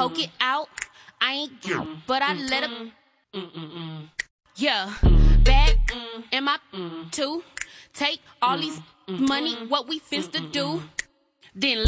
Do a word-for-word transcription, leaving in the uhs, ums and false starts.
poke it out. I ain't cute, but I let her. Yeah, bag in my two. Take all these money, what we finna do. Then